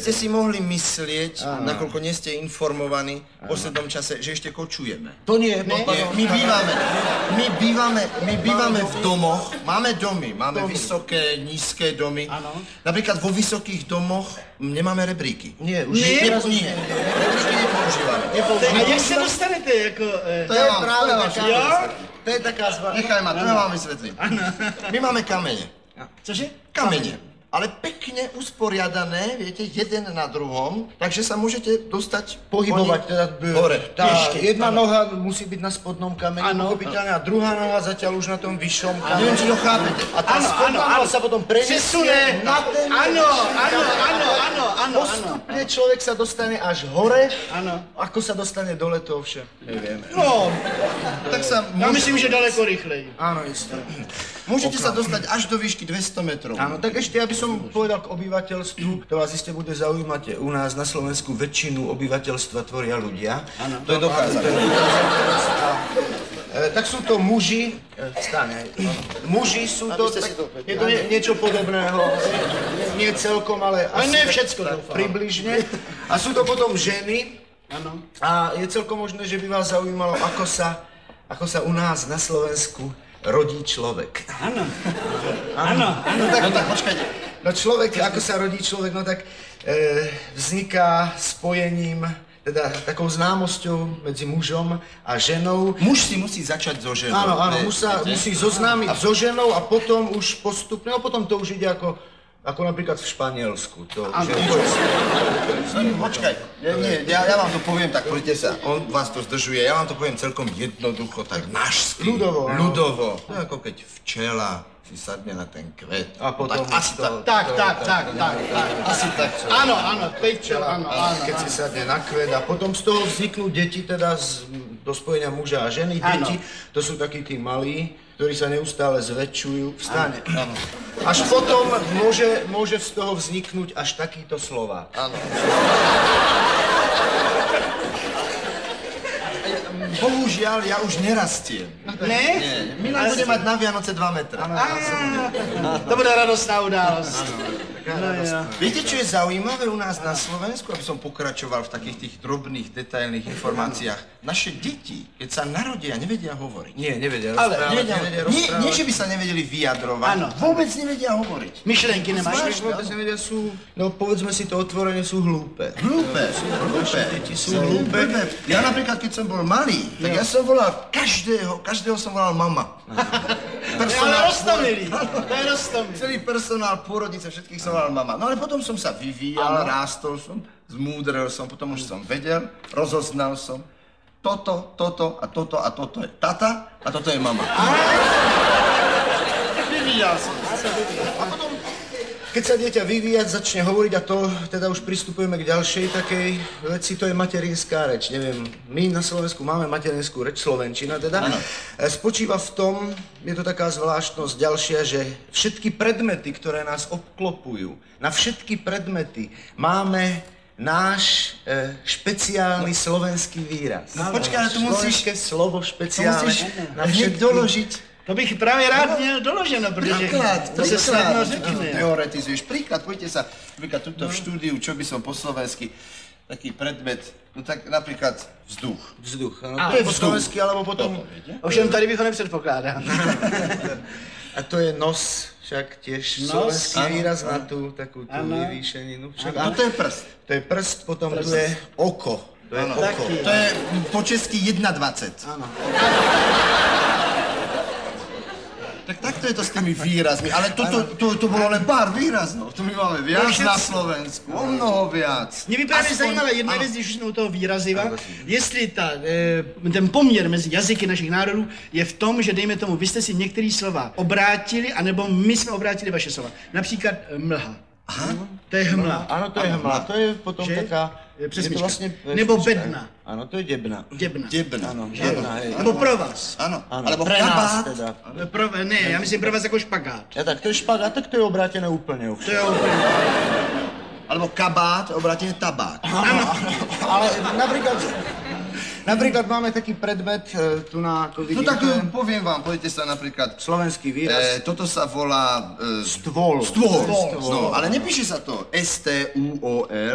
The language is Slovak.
ste si mohli myslieť, nakoľko nie ste informovaní v poslednom čase, že ešte kočujeme. To nie, My bývame v domoch, máme domy, máme vysoké, nízke domy. Napríklad vo vysokých domoch nemáme rebríky. Nie, už nie. Rebríky nepoužívame. A jak se dostanete jako... To je práve vaša To je taká zvlášť. Nechaj ma, to ja vám vysvetlím. My máme kamene. Cože? Kamene. Ale pekne usporiadané, viete, jeden na druhom, takže sa môžete dostať Pohybovať teda hore. Jedna noha musí byť na spodnom kameni, pochopiteľne, a druhá noha zatiaľ už na tom vyššom kameni. Neviem, či to chápete. A tá spodná noha sa potom prenesie na ten... Áno. Postupne človek sa dostane až hore, Áno. ako sa dostane dole, to ovšem nevieme. No, Tak sa ja myslím, že daleko rychleji. Áno, isté. môžete sa dostať až do výšky 200 metrov. Áno, tak ešte ja by som povedal k obyvateľstvu, to vás iste bude zaujímať, u nás na Slovensku väčšinu obyvateľstva tvoria ľudia. Áno, to je dokázané. Tak sú to muži, stane, muži sú to, tak, je to niečo podobného, nie celkom, ale asi ne tak všecko, dúfam. približne. A sú to potom ženy. Áno. A je celkom možné, že by vás zaujímalo, ako sa u nás na Slovensku rodí človek. Áno. No tak počkajte. No človek, ako sa rodí človek, no tak vzniká spojením, teda takou známosťou medzi mužom a ženou. Muž si musí začať so ženou. Áno, muž sa musí zoznámiť so ženou a potom už postupne, no potom to už ide ako napríklad v Španielsku. Počkaj, ja vám to poviem, tak poďte sa, on vás to zdržuje, ja vám to poviem celkom jednoducho, tak nášsky. Ľudovo. To je ako keď včela si sadne na ten kvet. A potom tak asi Tak. Asi tak. Áno, pejčel, áno. Keď si sadne na kvet a potom z toho vzniknú deti, teda do spojenia muža a ženy. Deti, to sú takí tí malí, ktorí sa neustále zväčšujú. Vstane. Až potom môže z toho vzniknúť až takýto Slovák. Áno. Bohužiaľ, ja už nerastiem. Ne? Milan bude mať na Vianoce 2 metra. To bude radostná událosť. Viete, čo je zaujímavé u nás na Slovensku, aby som pokračoval v takých tých drobných, detailných informáciách? Naše deti, keď sa narodia, nevedia hovoriť. Nie, nevedia Ale rozprávať. nie, že by sa nevedeli vyjadrovať, Áno. vôbec nevedia hovoriť. Myšlenky nemáš? Vôbec nevedia, no povedzme si to otvorene, sú hlúpe. Deti sú hlúpe. Ja napríklad, keď som bol malý, tak ja som volal každého som volal mama. Ale roztomilý, to je roztomilý. Celý personál, pôrodnice, všetkých som volal mama. No ale potom som sa vyvíjal, rástol som, zmúdrel som, potom už som vedel, rozoznal som. Toto a toto je tata a toto je mama. Vyvíjal som. A potom Keď sa dieťa vyvíjať, začne hovoriť, a to teda už pristupujeme k ďalšej takej veci, to je materinská reč. Neviem, my na Slovensku máme materinskú reč, slovenčina teda. Ano. Spočíva v tom, je to taká zvláštnosť ďalšia, že všetky predmety, ktoré nás obklopujú, na všetky predmety máme náš špeciálny slovenský výraz. No počkaj, ale tu musíš... Slovenské slovo špeciálne. To musíš hneď doložiť. To bych právě rád měl doloženo, protože to se snadno řekne. Teoretizuješ. Príklad, poďte sa, napríklad tuto v štúdiu, čo by som po slovensky, taký predmet, no tak napríklad vzduch. Vzduch, áno. To je po slovensky, alebo potom... Ovšem tady bych ho nepředpokládal. A to je nos, však tiež slovenský výraz na tú takú vyvýšeninu. A to je prst. To je prst, potom tu je oko. To je oko. To je po česky 1,20. Áno. Tak takto je to s tými výrazmi, ale to bolo len pár výrazov. To my máme viac na Slovensku, o mnoho viac. Mě by právě zajímala jedna věc, když už jsme u toho výraziva, jestli ten poměr mezi jazyky našich národů je v tom, že dejme tomu, vy jste si některé slova obrátili, anebo my jsme obrátili vaše slova. Například mlha. Aha. To je hmla. Áno, to je hmla. To je potom taká... Přesmička. Vlastne, nebo bedna. Áno, to je debna. Debna. Áno, debna, hej. Nebo provaz. Áno, Áno, alebo pre nás kabát. teda. Ne, já myslím provaz jako špagát. Ja tak, to je špagát, tak to je obrátené úplne. To je úplně... Alebo kabát, obrátené tabák. Áno, ale napríklad máme taký predmet, tu na, ako vidíte... No tak poviem vám, poďte sa napríklad... Slovenský výraz. Toto sa volá... Stôl. Stôl. No, ale nepíše sa to S-T-U-O-L,